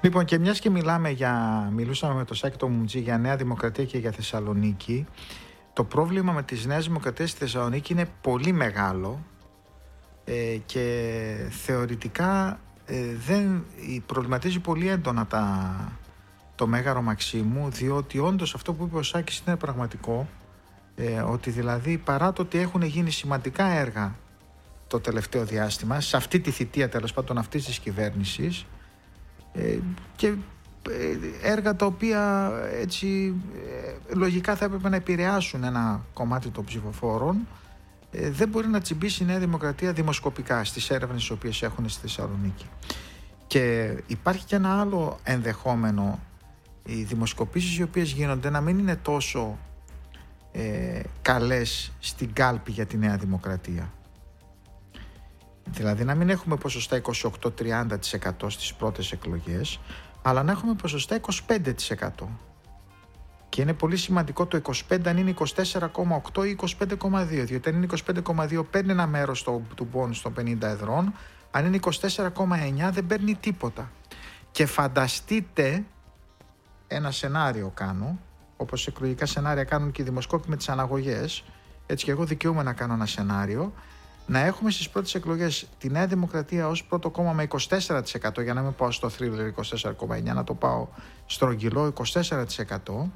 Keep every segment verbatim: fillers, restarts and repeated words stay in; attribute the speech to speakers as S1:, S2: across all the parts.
S1: Λοιπόν, και μιας και μιλάμε για, μιλούσαμε με τον Σάκη το Μουμτζή για Νέα Δημοκρατία και για Θεσσαλονίκη, το πρόβλημα με τις Νέες Δημοκρατίες στη Θεσσαλονίκη είναι πολύ μεγάλο ε, και θεωρητικά ε, δεν προβληματίζει πολύ έντονα τα, το Μέγαρο Μαξίμου, διότι όντως αυτό που είπε ο Σάκης είναι πραγματικό, ε, ότι δηλαδή παρά το ότι έχουν γίνει σημαντικά έργα το τελευταίο διάστημα, σε αυτή τη θητεία τέλος πάντων αυτής της κυβέρνησης, ε, και έργα τα οποία έτσι ε, λογικά θα έπρεπε να επηρεάσουν ένα κομμάτι των ψηφοφόρων, ε, δεν μπορεί να τσιμπήσει η Νέα Δημοκρατία δημοσκοπικά στις έρευνες τις οποίες έχουν στη Θεσσαλονίκη. Και υπάρχει και ένα άλλο ενδεχόμενο, οι δημοσκοπήσεις οι οποίες γίνονται να μην είναι τόσο ε, καλές στην κάλπη για τη Νέα Δημοκρατία. Δηλαδή να μην έχουμε ποσοστά είκοσι οκτώ με τριάντα τοις εκατό στις πρώτες εκλογές, αλλά να έχουμε ποσοστά είκοσι πέντε τοις εκατό. Και είναι πολύ σημαντικό το είκοσι πέντε αν είναι είκοσι τέσσερα κόμμα οκτώ ή είκοσι πέντε κόμμα δύο, διότι αν είναι είκοσι πέντε κόμμα δύο παίρνει ένα μέρος το, του πόνου των πενήντα εδρών, αν είναι είκοσι τέσσερα κόμμα εννιά δεν παίρνει τίποτα. Και φανταστείτε ένα σενάριο κάνω, όπως εκλογικά σενάρια κάνουν και οι δημοσκόποι με τις αναγωγές, έτσι και εγώ δικαιούμαι να κάνω ένα σενάριο, να έχουμε στις πρώτες εκλογές τη Νέα Δημοκρατία ως πρώτο κόμμα με είκοσι τέσσερα τοις εκατό, για να μην πάω στο θρύλερ είκοσι τέσσερα κόμμα εννιά, να το πάω στρογγυλό είκοσι τέσσερα τοις εκατό,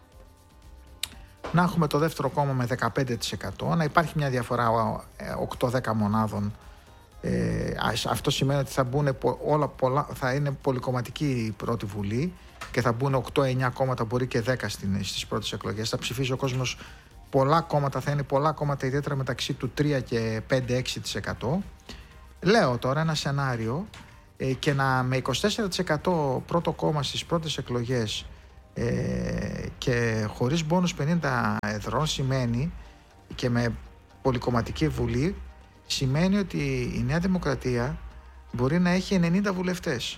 S1: να έχουμε το δεύτερο κόμμα με δεκαπέντε τοις εκατό, να υπάρχει μια διαφορά οκτώ με δέκα μονάδων. Ε, αυτό σημαίνει ότι θα, μπουν όλα, πολλά, θα είναι πολυκομματική η πρώτη βουλή και θα μπουν οκτώ εννιά κόμματα, μπορεί και δέκα στις πρώτες εκλογές. Θα ψηφίσει ο κόσμος πολλά κόμματα, θα είναι πολλά κόμματα, ιδιαίτερα μεταξύ του τρία και πέντε έξι τοις εκατό. Λέω τώρα ένα σενάριο, ε, και να με είκοσι τέσσερα τοις εκατό πρώτο κόμμα στις πρώτες εκλογές ε, και χωρίς μπόνους πενήντα εδρών, σημαίνει, και με πολυκομματική βουλή, σημαίνει ότι η Νέα Δημοκρατία μπορεί να έχει ενενήντα βουλευτές.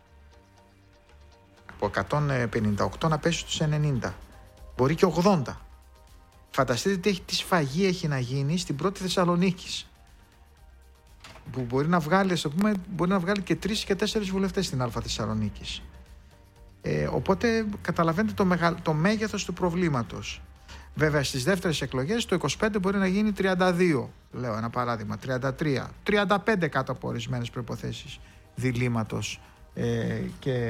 S1: Από εκατόν πενήντα οκτώ να πέσει στους ενενήντα. Μπορεί και ογδόντα. Φανταστείτε τι, έχει, τι σφαγή έχει να γίνει στην πρώτη Θεσσαλονίκης, που μπορεί να βγάλει, ας το πούμε, μπορεί να βγάλει και τρεις και τέσσερις βουλευτές στην Α Θεσσαλονίκης. Ε, οπότε καταλαβαίνετε το, μεγα, το μέγεθος του προβλήματος. Βέβαια στις δεύτερες εκλογές το είκοσι πέντε μπορεί να γίνει τριάντα δύο, λέω ένα παράδειγμα, τριάντα τρία, τριάντα πέντε κάτω από ορισμένες προϋποθέσεις διλήμματος ε, και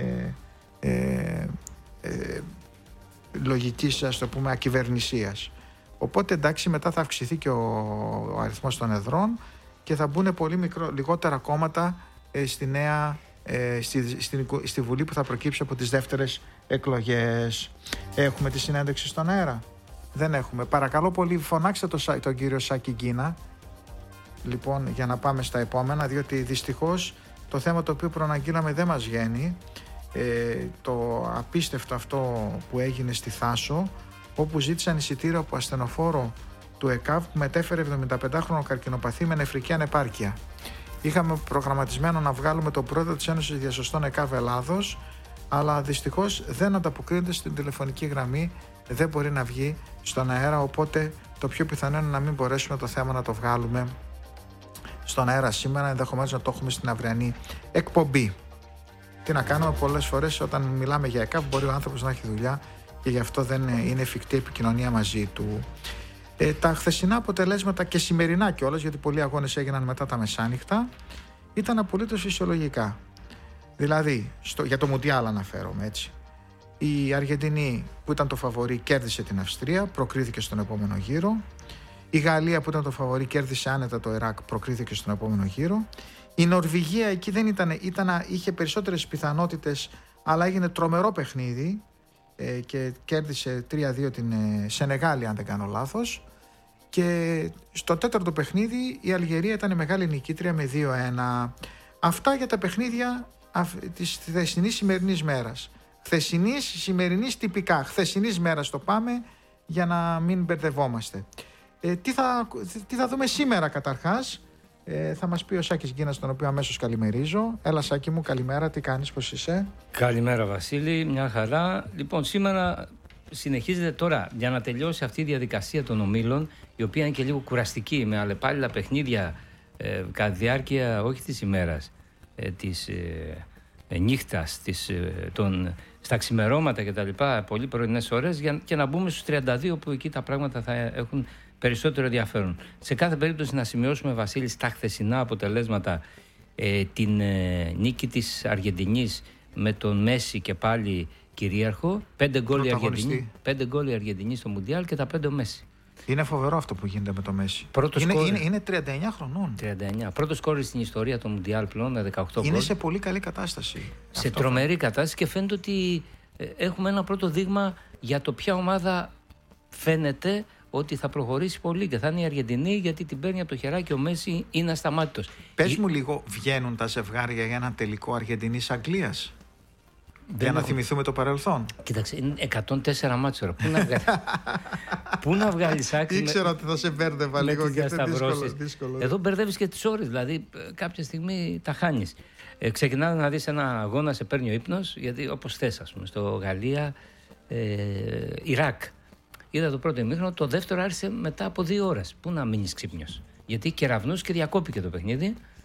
S1: ε, ε, λογικής, ας το πούμε, ακυβερνησίας. Οπότε εντάξει, μετά θα αυξηθεί και ο, ο αριθμός των εδρών και θα μπουν πολύ μικρό, λιγότερα κόμματα ε, στη νέα ε, στη, στη, στη Βουλή που θα προκύψει από τις δεύτερες εκλογές. Έχουμε τη συνέντευξη στον αέρα? Δεν έχουμε. Παρακαλώ πολύ, φωνάξτε τον, τον κύριο Σάκη Γκίνα, λοιπόν, για να πάμε στα επόμενα, διότι δυστυχώς το θέμα το οποίο προαναγγείλαμε δεν μας βγαίνει. Ε, το απίστευτο αυτό που έγινε στη Θάσο, όπου ζήτησαν εισιτήριο από ασθενοφόρο του ΕΚΑΒ που μετέφερε εβδομηνταπεντάχρονο καρκινοπαθή με νεφρική ανεπάρκεια. Είχαμε προγραμματισμένο να βγάλουμε τον πρόεδρο της Ένωσης Διασωστών ΕΚΑΒ Ελλάδος, αλλά δυστυχώς δεν ανταποκρίνεται στην τηλεφωνική γραμμή, δεν μπορεί να βγει στον αέρα, οπότε το πιο πιθανό είναι να μην μπορέσουμε το θέμα να το βγάλουμε στον αέρα σήμερα, ενδεχομένως να το έχουμε στην αυριανή εκπομπή. Τι να κάνουμε, πολλές φορές όταν μιλάμε για ΕΚΑΒ μπορεί ο άνθρωπος να έχει δουλειά και γι' αυτό δεν είναι εφικτή επικοινωνία μαζί του. Ε, τα χθεσινά αποτελέσματα και σημερινά κιόλας, γιατί πολλοί αγώνες έγιναν μετά τα μεσάνυχτα, ήταν απολύτως φυσιολογικά. Δηλαδή, στο, για το Μουντιάλ αναφέρομαι έτσι. Η Αργεντινή που ήταν το φαβορί κέρδισε την Αυστρία, προκρίθηκε στον επόμενο γύρο. Η Γαλλία που ήταν το φαβορί κέρδισε άνετα το Ιράκ, προκρίθηκε στον επόμενο γύρο. Η Νορβηγία εκεί δεν ήταν, ήταν, είχε περισσότερες πιθανότητες, αλλά έγινε τρομερό παιχνίδι ε, και κέρδισε τρία δύο την ε, Σενεγάλη, αν δεν κάνω λάθος. Και στο τέταρτο παιχνίδι η Αλγερία ήταν η μεγάλη νικήτρια με δύο ένα. Αυτά για τα παιχνίδια της χθεσινής σημερινής μέρας. Χθεσινής, σημερινής τυπικά. Χθεσινής μέρας το πάμε για να μην μπερδευόμαστε. Ε, τι, θα, τι θα δούμε σήμερα καταρχάς? Ε, θα μας πει ο Σάκης Γκίνας, τον οποίο αμέσως καλημερίζω. Έλα Σάκη μου, καλημέρα, τι κάνεις, πώς είσαι?
S2: Καλημέρα Βασίλη, μια χαρά. Λοιπόν, σήμερα συνεχίζεται τώρα για να τελειώσει αυτή η διαδικασία των ομίλων, η οποία είναι και λίγο κουραστική, με αλλεπάλληλα παιχνίδια ε, κατά τη διάρκεια όχι της ημέρας, ε, της, ε, ε, νύχτας, της, ε, των, στα ξημερώματα κτλ. Πολύ πρωινές ώρες, για, και να μπούμε στους τριάντα δύο που εκεί τα πράγματα θα έχουν περισσότερο ενδιαφέρον. Σε κάθε περίπτωση να σημειώσουμε, Βασίλη, στα χθεσινά αποτελέσματα ε, την ε, νίκη της Αργεντινής με τον Μέση και πάλι κυρίαρχο. Πέντε γκολ η Αργεντινή, πέντε γκολ η Αργεντινή στο Μουντιάλ και τα πέντε ο Μέση. Είναι
S1: φοβερό αυτό που γίνεται με το Μέση.
S2: Είναι,
S1: είναι, είναι τριάντα εννιά χρονών.
S2: τριάντα εννιά. Πρώτο σκόρερ στην ιστορία του Μουντιάλ πλέον με δεκαοκτώ γκολ.
S1: Είναι σε πολύ καλή κατάσταση.
S2: Σε αυτό τρομερή αυτό. κατάσταση, και φαίνεται ότι έχουμε ένα πρώτο δείγμα για το ποια ομάδα φαίνεται ότι θα προχωρήσει πολύ, και θα είναι η Αργεντινή, γιατί την παίρνει από το χεράκι ο Μέση, είναι ασταμάτητος.
S1: Πες
S2: η...
S1: μου λίγο, βγαίνουν τα ζευγάρια για ένα τελικό Αργεντινής-Αγγλίας? Για να έχω... θυμηθούμε το παρελθόν.
S2: Κοίταξε, είναι εκατόν τέσσερα μάτσο. Πού να βγάλει. Πού να βγάλει άκρη.
S1: Ήξερα ότι θα σε μπέρδευα λίγο και είναι δύσκολο, δύσκολο.
S2: Εδώ μπερδεύει και τις ώρες. Δηλαδή, κάποια στιγμή τα χάνεις. Ε, ξεκινά να δεις ένα αγώνα, σε παίρνει ο ύπνος, γιατί όπως θες, ας πούμε, στο Γαλλία, ε, Ιράκ. Είδα το πρώτο ημίχρονο, το δεύτερο άρχισε μετά από δύο ώρες. Πού να μείνεις ξύπνιος? Γιατί κεραυνούς και διακόπηκε το παιχνίδι.